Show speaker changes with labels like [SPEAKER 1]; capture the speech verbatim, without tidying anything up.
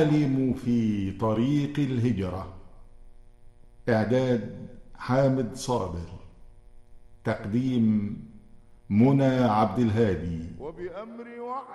[SPEAKER 1] المعالم في طريق الهجرة. إعداد حامد صابر. تقديم منى عبد الهادي.